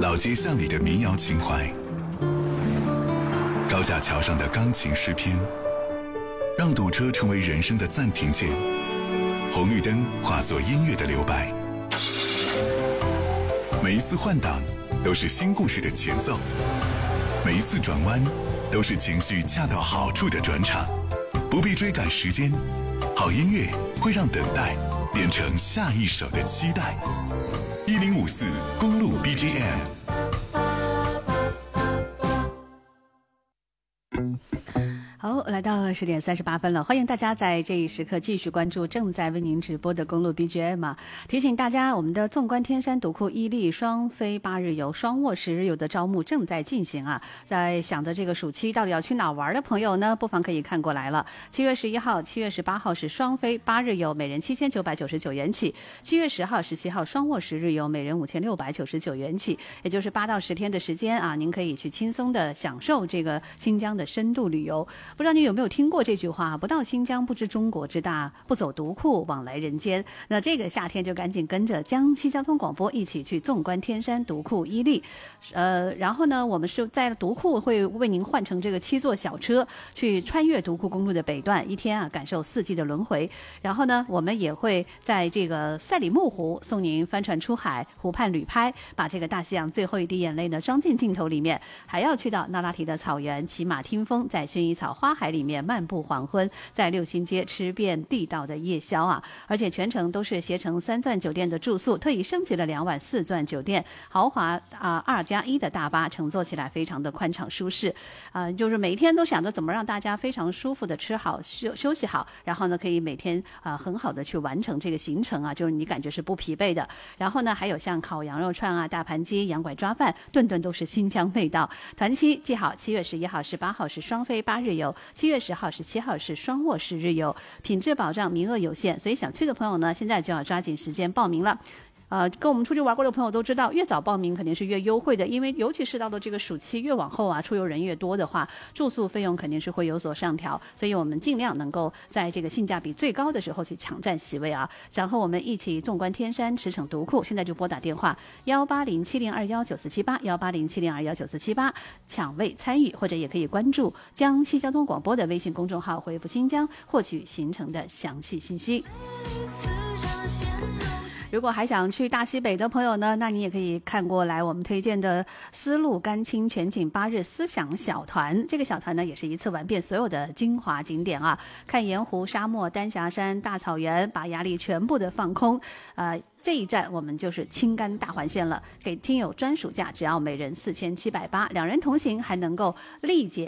老街巷里的民谣情怀，高架桥上的钢琴诗篇，让堵车成为人生的暂停键，红绿灯化作音乐的留白。每一次换挡都是新故事的前奏，每一次转弯都是情绪恰到好处的转场。不必追赶时间，好音乐会让等待变成下一首的期待。1054公路 BGM。 好，来到10点38分了，欢迎大家在这一时刻继续关注正在为您直播的公路 BGM 啊！提醒大家，我们的纵观天山独库伊利双飞8日游、双卧10日游的招募正在进行啊！在想着这个暑期到底要去哪玩的朋友呢，不妨可以看过来了。7月11号、7月18号是双飞8日游，每人7999元起；7月10号、17号双卧10日游，每人5699元起，也就是8到10天的时间啊，您可以去轻松的享受这个新疆的深度旅游。不知道你有没有听过这句话，不到新疆不知中国之大，不走独库往来人间。那这个夏天就赶紧跟着江西交通广播一起去纵观天山独库伊利。然后呢，我们是在独库会为您换成这个7座小车，去穿越独库公路的北段，一天啊感受4季的轮回。然后呢，我们也会在这个赛里木湖送您帆船出海，湖畔旅拍，把这个大西洋最后一滴眼泪呢装进镜头里面。还要去到那拉提的草原，骑马听风，在薰衣草花海里面漫步黄昏，在六星街吃遍地道的夜宵啊！而且全程都是携程3钻酒店的住宿，特意升级了2晚4钻酒店，豪华2+1的大巴，乘坐起来非常的宽敞舒适就是每一天都想着怎么让大家非常舒服的吃好休息好，然后呢可以每天很好的去完成这个行程啊，就是你感觉是不疲惫的。然后呢还有像烤羊肉串啊、大盘鸡、羊拐抓饭，顿顿都是新疆味道。团期记好，7月11号、18号是双飞8日游，7月10号、17号是双卧10日游，品质保障，名额有限，所以想去的朋友呢，现在就要抓紧时间报名了。跟我们出去玩过的朋友都知道，越早报名肯定是越优惠的，因为尤其是到了这个暑期越往后啊，出游人越多的话，住宿费用肯定是会有所上调，所以我们尽量能够在这个性价比最高的时候去抢占席位啊。想和我们一起纵观天山，驰骋独库，现在就拨打电话18070219478，18070219478抢位参与，或者也可以关注江西交通广播的微信公众号，回复新疆获取行程的详细信息。如果还想去大西北的朋友呢，那你也可以看过来我们推荐的丝路甘青全景8日思想小团。这个小团呢，也是一次玩遍所有的精华景点啊，看盐湖、沙漠、丹霞山、大草原，把压力全部的放空。这一站我们就是青甘大环线了，给听友专属价只要每人4780，2人同行还能够立减